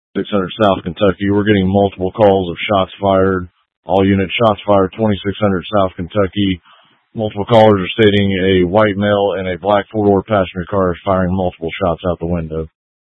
600 South Kentucky. We're getting multiple calls of shots fired. All units, shots fired, 2600 South Kentucky. Multiple callers are stating a white male in a black four-door passenger car is firing multiple shots out the window.